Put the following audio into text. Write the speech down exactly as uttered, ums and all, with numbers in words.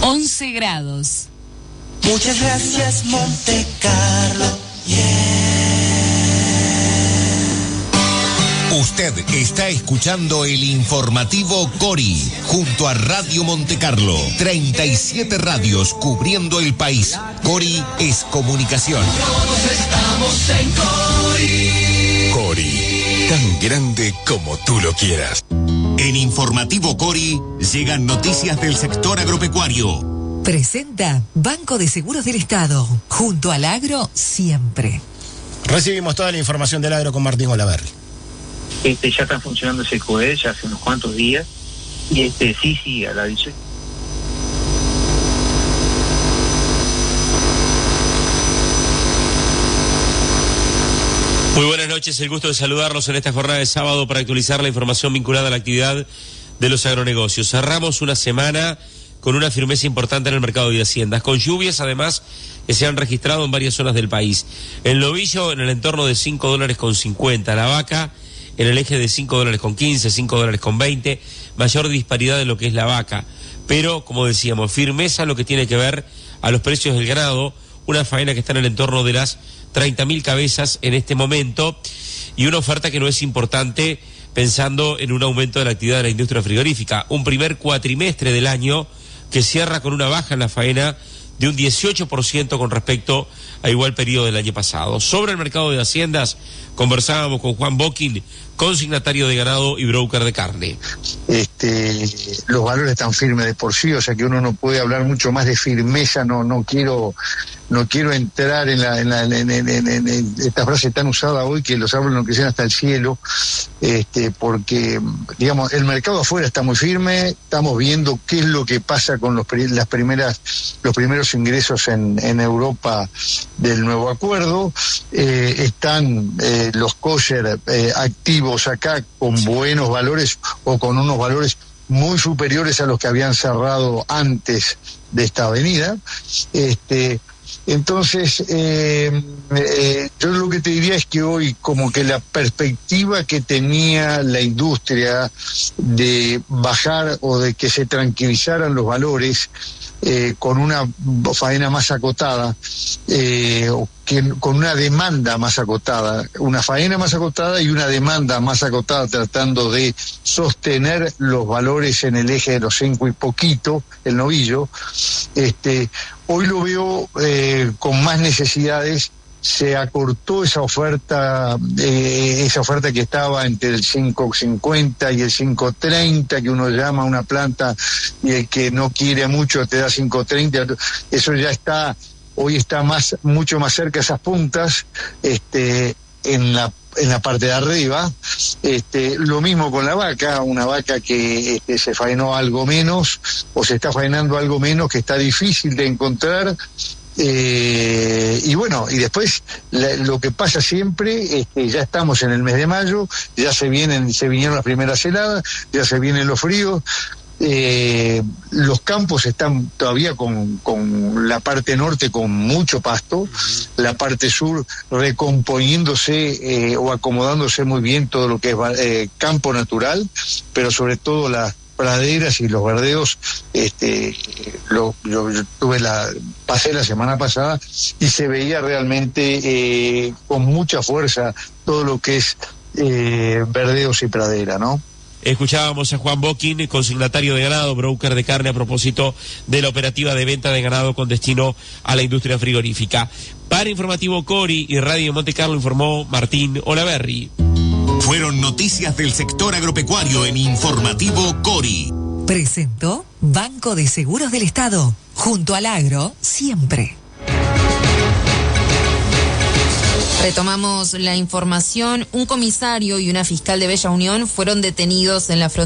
once grados. Muchas gracias, Monte Carlo. Yeah. Usted está escuchando el informativo Cori, junto a Radio Monte Carlo. treinta y siete radios cubriendo el país. Cori es comunicación. Todos estamos en Cori. Cori, tan grande como tú lo quieras. En Informativo Cori llegan noticias del sector agropecuario. Presenta Banco de Seguros del Estado, junto al agro siempre. Recibimos toda la información del agro con Martín Olaverri. Este, ya está funcionando ese C O E ya hace unos cuantos días, y este sí, sí, a la dice. Muy buenas noches, el gusto de saludarlos en esta jornada de sábado para actualizar la información vinculada a la actividad de los agronegocios. Cerramos una semana con una firmeza importante en el mercado de haciendas, con lluvias además que se han registrado en varias zonas del país. El novillo en el entorno de cinco dólares con cincuenta, la vaca en el eje de cinco dólares con quince, cinco dólares con veinte, mayor disparidad en lo que es la vaca. Pero, como decíamos, firmeza en lo que tiene que ver a los precios del ganado, una faena que está en el entorno de las treinta mil cabezas en este momento, y una oferta que no es importante pensando en un aumento de la actividad de la industria frigorífica. Un primer cuatrimestre del año que cierra con una baja en la faena de un dieciocho por ciento con respecto a igual periodo del año pasado. Sobre el mercado de haciendas, conversábamos con Juan Boquín, consignatario de ganado y broker de carne. Este, los valores están firmes de por sí, o sea que uno no puede hablar mucho más de firmeza. No, no quiero, no quiero entrar en la, en la, en, en, en, en, en esta frase tan usada hoy, que los árboles no crecen hasta el cielo, este, porque, digamos, el mercado afuera está muy firme. Estamos viendo qué es lo que pasa con los, las primeras, los primeros ingresos en, en Europa del nuevo acuerdo. Eh, están eh, los kosher eh, activos acá con buenos valores o con unos valores muy superiores a los que habían cerrado antes de esta avenida. Este, entonces, eh, eh, yo lo que te diría es que hoy como que la perspectiva que tenía la industria de bajar o de que se tranquilizaran los valores eh, con una faena más acotada, eh, que, con una demanda más acotada, una faena más acotada y una demanda más acotada, tratando de sostener los valores en el eje de los cinco y poquito, el novillo. Este, hoy lo veo eh, con más necesidades. Se acortó esa oferta, eh, esa oferta que estaba entre el cinco cincuenta y el cinco treinta, que uno llama una planta, y el que no quiere mucho te da cinco treinta. Eso ya está, hoy está más, mucho más cerca esas puntas, este, en la en la parte de arriba. Este, lo mismo con la vaca, una vaca que este, se faenó algo menos, o se está faenando algo menos, que está difícil de encontrar. Eh, y bueno, y después la, lo que pasa siempre es que ya estamos en el mes de mayo, ya se vienen, se vinieron las primeras heladas, ya se vienen los fríos. Eh, los campos están todavía con, con la parte norte con mucho pasto, uh-huh. La parte sur recomponiéndose eh, o acomodándose muy bien todo lo que es eh, campo natural, pero sobre todo las praderas y los verdeos. Este, lo, yo, yo tuve la pasé la semana pasada y se veía realmente eh, con mucha fuerza todo lo que es eh, verdeos y pradera, ¿no? Escuchábamos a Juan Boquín, consignatario de ganado, broker de carne, a propósito de la operativa de venta de ganado con destino a la industria frigorífica. Para Informativo Cori y Radio Monte Carlo informó Martín Olaverri. Fueron noticias del sector agropecuario en Informativo Cori. Presentó Banco de Seguros del Estado, junto al agro siempre. Retomamos la información. Un comisario y una fiscal de Bella Unión fueron detenidos en la frontera